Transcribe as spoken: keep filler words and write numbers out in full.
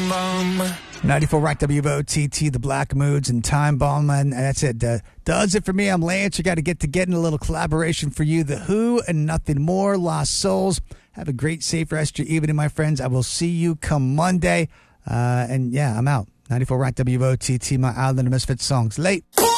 Time Bomb. ninety-four Rock W O T T, The Black Moods, and Time Bomb. And that's it. Uh, does it for me. I'm Lance. You got to get to getting a little collaboration for you. The Who and Nothing More, Lost Souls. Have a great, safe rest of your evening, my friends. I will see you come Monday. Uh, and yeah, I'm out. ninety-four Rock W O T T, my Island of Misfits songs. Late.